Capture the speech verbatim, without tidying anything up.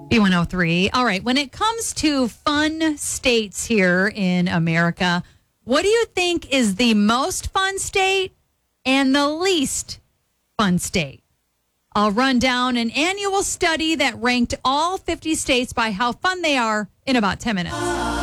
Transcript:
B one oh three. All right. When it comes to fun states here in America, what do you think is the most fun state and the least fun state? I'll run down an annual study that ranked all fifty states by how fun they are in about ten minutes.